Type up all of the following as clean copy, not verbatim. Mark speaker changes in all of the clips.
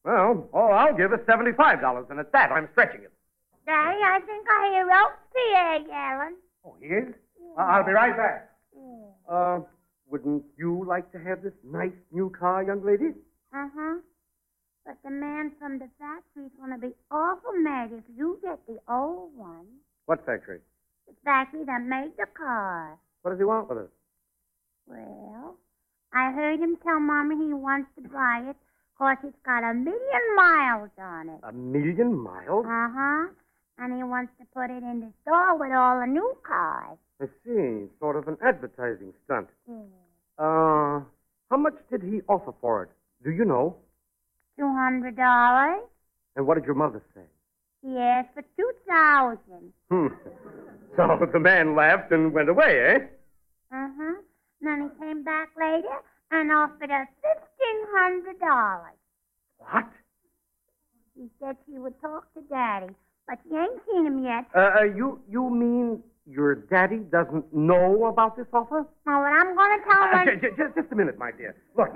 Speaker 1: Well, all I'll give is $75, and at that, I'm stretching it.
Speaker 2: Daddy, I think I hear Ralph Pierre yelling.
Speaker 3: Oh, he is? I'll be right back.
Speaker 1: Wouldn't you like to have this nice new car, young lady?
Speaker 2: Uh-huh. But the man from the factory's going to be awful mad if you get the old one.
Speaker 1: What factory?
Speaker 2: The factory that made the car.
Speaker 1: What does he want with it?
Speaker 2: Well, I heard him tell Mama he wants to buy it because it's got 1,000,000 miles on it.
Speaker 1: 1,000,000 miles?
Speaker 2: Uh-huh. And he wants to put it in the store with all the new cars.
Speaker 1: I see. Sort of an advertising stunt.
Speaker 2: Yeah.
Speaker 1: How much did he offer for it? Do you know?
Speaker 2: $200.
Speaker 1: And what did your mother say?
Speaker 2: He asked for $2,000.
Speaker 1: So the man laughed and went away, eh?
Speaker 2: Uh-huh. Then he came back later and offered us $1,500.
Speaker 1: What?
Speaker 2: He said she would talk to Daddy, but she ain't seen him yet.
Speaker 1: You mean your daddy doesn't know about this offer?
Speaker 2: Now, what I'm going to tell him...
Speaker 1: Just a minute, my dear. Look.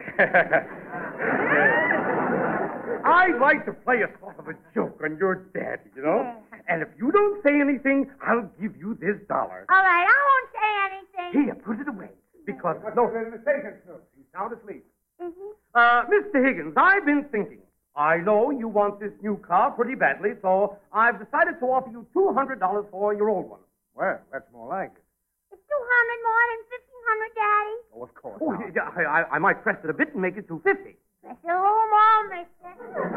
Speaker 1: I'd like to play a sort of a joke on your daddy, you know?
Speaker 2: Yeah.
Speaker 1: And if you don't say anything, I'll give you this $1.
Speaker 2: All right, I won't say anything.
Speaker 1: Here, put it away. Because...
Speaker 3: What's the mistake, Snooks? He's sound asleep.
Speaker 1: Mr. Higgins, I've been thinking. I know you want this new car pretty badly, so I've decided to offer you $200 for your old one.
Speaker 3: Well, that's more like it.
Speaker 2: Is 200 more than 1,500, Daddy?
Speaker 3: Oh, of course.
Speaker 1: Oh, yeah, I might press it a bit and make it $250.
Speaker 2: Press it a little more, mister.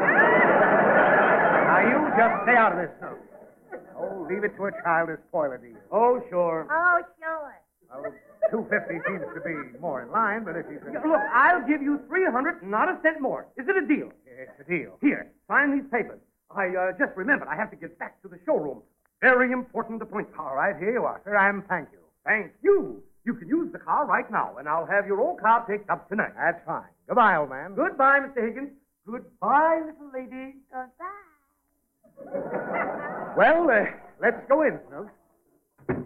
Speaker 3: Now, you just stay out of this, Snooks. Oh, leave it to a child to spoil a deal.
Speaker 1: Oh, sure.
Speaker 2: Oh, sure.
Speaker 3: Well, $250 seems to be more in line, but if you could...
Speaker 1: Look, I'll give you $300 and not a cent more. Is it a deal?
Speaker 3: It's a deal.
Speaker 1: Here, sign these papers. I just remembered I have to get back to the showroom. Very important appointment.
Speaker 3: All right, here you are, sir, and thank you.
Speaker 1: Thank you. You can use the car right now, and I'll have your old car picked up tonight.
Speaker 3: That's fine. Goodbye, old man.
Speaker 1: Goodbye, Mr. Higgins. Goodbye, little lady.
Speaker 2: Goodbye.
Speaker 3: Well, let's go in, Snooks.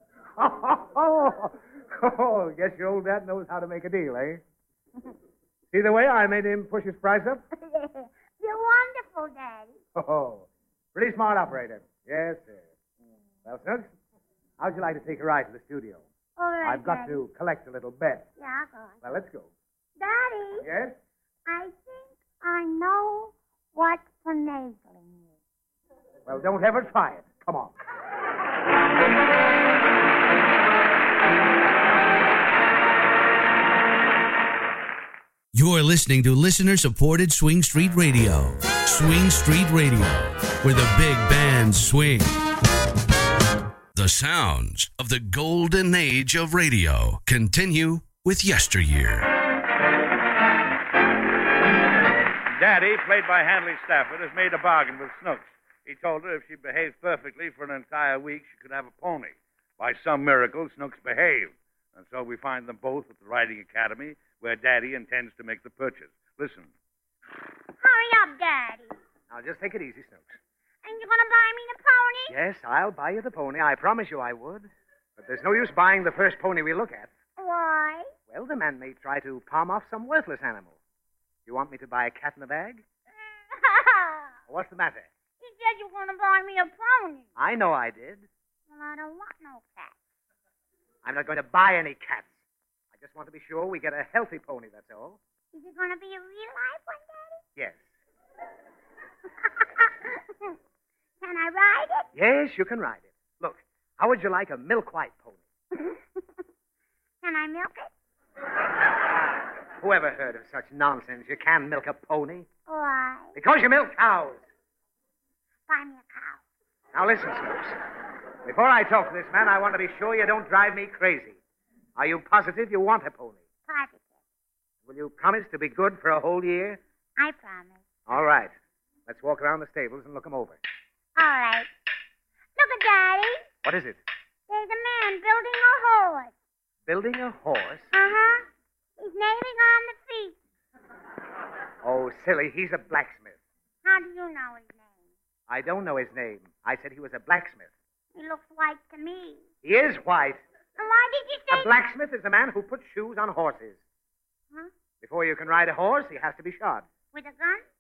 Speaker 3: Oh, guess your old dad knows how to make a deal, eh? See the way I made him push his price up?
Speaker 2: You're wonderful, Daddy.
Speaker 3: Oh, pretty smart operator. Yes, sir. Well, Snooks, how'd you like to take a ride to the studio?
Speaker 2: All right,
Speaker 3: I've got
Speaker 2: Daddy.
Speaker 3: to collect a little bet.
Speaker 2: Yeah, I'll go.
Speaker 3: Well, let's go.
Speaker 2: Daddy,
Speaker 3: Yes?
Speaker 2: I think I know what's finagling you.
Speaker 3: Well, don't ever try it. Come on.
Speaker 4: You're listening to listener-supported Swing Street Radio. Swing Street Radio, where the big bands swing. The sounds of the golden age of radio continue with yesteryear.
Speaker 5: Daddy, played by Hanley Stafford, has made a bargain with Snooks. He told her if she behaved perfectly for an entire week, she could have a pony. By some miracle, Snooks behaved. And so we find them both at the Riding Academy, where Daddy intends to make the purchase. Listen.
Speaker 2: Hurry up, Daddy.
Speaker 3: Now, just take it easy, Snooks.
Speaker 2: And you're going to buy me the pony?
Speaker 3: Yes, I'll buy you the pony. I promise you I would. But there's no use buying the first pony we look at.
Speaker 2: Why?
Speaker 3: Well, the man may try to palm off some worthless animal. You want me to buy a cat in a bag? What's the matter?
Speaker 2: You said you were going to buy me a pony.
Speaker 3: I know I did.
Speaker 2: Well, I don't want no cat.
Speaker 3: I'm not going to buy any cats. I just want to be sure we get a healthy pony, that's all.
Speaker 2: Is it going to be a real live one, Daddy?
Speaker 3: Yes.
Speaker 2: Can I ride it?
Speaker 3: Yes, you can ride it. Look, how would you like a milk-white pony?
Speaker 2: Can I milk it?
Speaker 3: Whoever heard of such nonsense? You can milk a pony.
Speaker 2: Why?
Speaker 3: Because you milk cows.
Speaker 2: Buy me a cow.
Speaker 3: Now listen, Snooks. Before I talk to this man, I want to be sure you don't drive me crazy. Are you positive you want a pony?
Speaker 2: Positive.
Speaker 3: Will you promise to be good for a whole year?
Speaker 2: I promise.
Speaker 3: All right. Let's walk around the stables and look them over.
Speaker 2: All right. Look at Daddy.
Speaker 3: What is it?
Speaker 2: There's a man building a horse.
Speaker 3: Building a horse?
Speaker 2: Uh-huh. He's nailing on the feet.
Speaker 3: Oh, silly. He's a blacksmith.
Speaker 2: How do you know his name?
Speaker 3: I don't know his name. I said he was a blacksmith.
Speaker 2: He looks white to me.
Speaker 3: He is white.
Speaker 2: And why did you say...
Speaker 3: A blacksmith is a man who puts shoes on horses.
Speaker 2: Huh?
Speaker 3: Before you can ride a horse, he has to be shod.
Speaker 2: With a gun?